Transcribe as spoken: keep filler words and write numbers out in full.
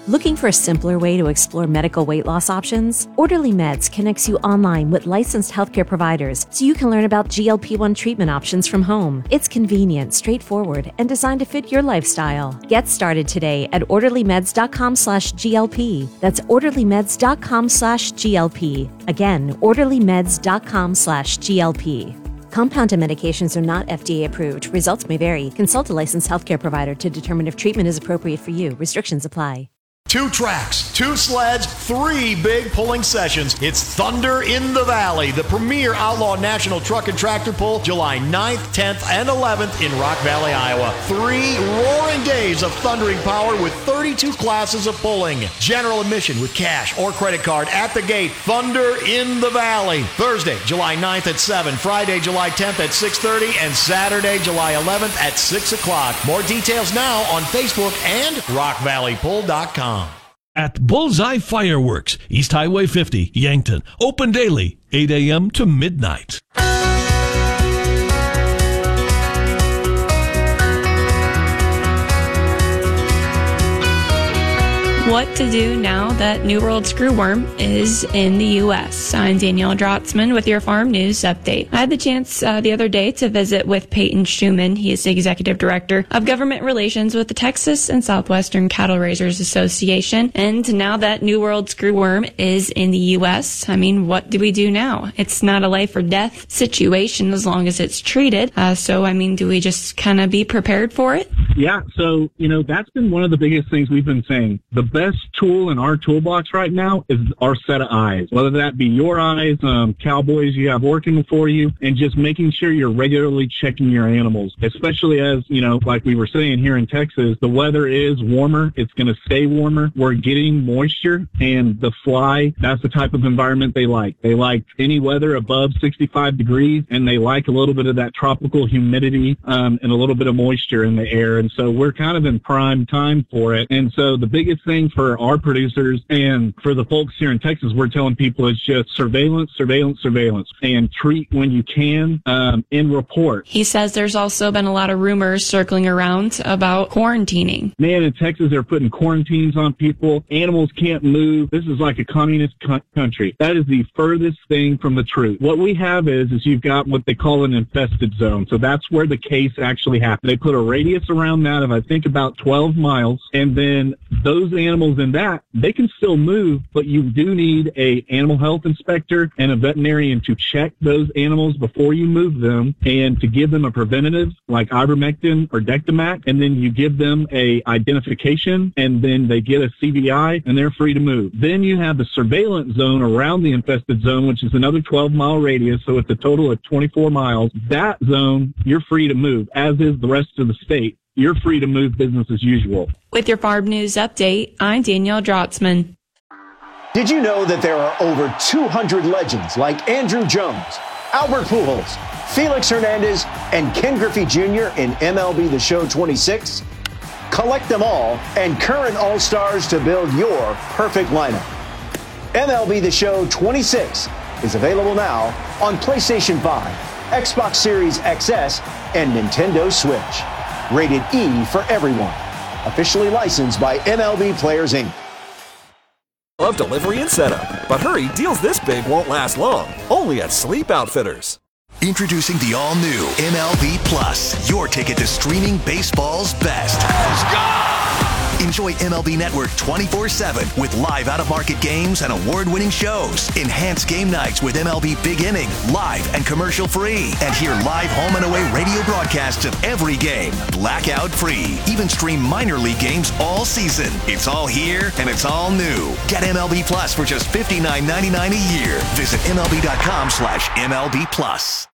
Looking for a simpler way to explore medical weight loss options? Orderly Meds connects you online with licensed healthcare providers so you can learn about G L P one treatment options from home. It's convenient, straightforward, and designed to fit your lifestyle. Get started today at orderlymeds.com slash GLP. That's orderlymeds.com slash GLP. Again, orderlymeds.com slash GLP. Compounded medications are not F D A approved. Results may vary. Consult a licensed healthcare provider to determine if treatment is appropriate for you. Restrictions apply. Two tracks, two sleds, three big pulling sessions. It's Thunder in the Valley, the premier outlaw national truck and tractor pull, July ninth, tenth, and eleventh in Rock Valley, Iowa. Three roaring days of thundering power with thirty-two classes of pulling. General admission with cash or credit card at the gate. Thunder in the Valley. Thursday, July ninth at seven, Friday, July tenth at six thirty, and Saturday, July eleventh at six o'clock. More details now on Facebook and rock valley pull dot com. At Bullseye Fireworks, East Highway fifty, Yankton. Open daily, eight a.m. to midnight. What to do now that New World Screwworm is in the U S I'm Danielle Drotzman with your Farm News Update. I had the chance uh, the other day to visit with Peyton Schumann. He is the Executive Director of Government Relations with the Texas and Southwestern Cattle Raisers Association. And now that New World Screwworm is in the U S, I mean, what do we do now? It's not a life or death situation as long as it's treated. Uh, so, I mean, do we just kind of be prepared for it? Yeah, so, you know, that's been one of the biggest things we've been saying. The best tool in our toolbox right now is our set of eyes, whether that be your eyes, um, cowboys you have working for you, and just making sure you're regularly checking your animals, especially as, you know, like we were saying here in Texas, the weather is warmer. It's going to stay warmer. We're getting moisture, and the fly, that's the type of environment they like. They like any weather above sixty-five degrees, and they like a little bit of that tropical humidity um, and a little bit of moisture in the air. And so we're kind of in prime time for it. And so the biggest thing for our producers and for the folks here in Texas, we're telling people it's just surveillance, surveillance, surveillance, and treat when you can um, and report. He says there's also been a lot of rumors circling around about quarantining. Man, in Texas, they're putting quarantines on people. Animals can't move. This is like a communist co- country. That is the furthest thing from the truth. What we have is, is you've got what they call an infested zone. So that's where the case actually happened. They put a radius around that of, I think, about twelve miles. And then those animals in that, they can still move, but you do need a animal health inspector and a veterinarian to check those animals before you move them and to give them a preventative like ivermectin or Dectomac. And then you give them a identification, and then they get a C V I, and they're free to move. Then you have the surveillance zone around the infested zone, which is another twelve mile radius. So it's a total of twenty-four miles. That zone, you're free to move, as is the rest of the state. You're free to move business as usual. With your Farm News Update, I'm Danielle Drotzman. Did you know that there are over two hundred legends like Andrew Jones, Albert Pujols, Felix Hernandez, and Ken Griffey Junior in M L B The Show twenty-six? Collect them all and current All-Stars to build your perfect lineup. M L B The Show twenty-six is available now on PlayStation five, Xbox Series X S, and Nintendo Switch. Rated E for everyone. Officially licensed by M L B Players, Incorporated. Love delivery and setup. But hurry, deals this big won't last long. Only at Sleep Outfitters. Introducing the all-new M L B Plus, your ticket to streaming baseball's best. Let's go! Enjoy M L B Network twenty-four seven with live out-of-market games and award-winning shows. Enhance game nights with M L B Big Inning, live and commercial-free. And hear live home and away radio broadcasts of every game, blackout-free. Even stream minor league games all season. It's all here, and it's all new. Get M L B Plus for just fifty-nine ninety-nine a year. Visit M L B dot com slash M L B Plus.